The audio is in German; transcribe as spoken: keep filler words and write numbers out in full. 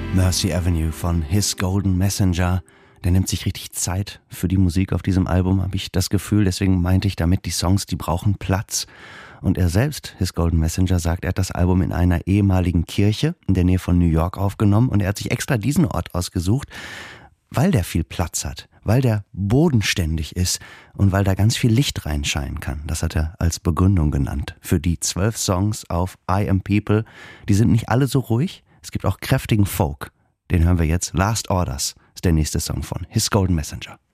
Mercy Avenue von His Golden Messenger. Der nimmt sich richtig Zeit für die Musik auf diesem Album, habe ich das Gefühl. Deswegen meinte ich damit, die Songs, die brauchen Platz. Und er selbst, His Golden Messenger, sagt, er hat das Album in einer ehemaligen Kirche in der Nähe von New York aufgenommen. Und er hat sich extra diesen Ort ausgesucht, weil der viel Platz hat, weil der bodenständig ist und weil da ganz viel Licht reinscheinen kann. Das hat er als Begründung genannt für die zwölf Songs auf I Am People. Die sind nicht alle so ruhig. Es gibt auch kräftigen Folk. Den hören wir jetzt. Last Orders ist der nächste Song von His Golden Messenger.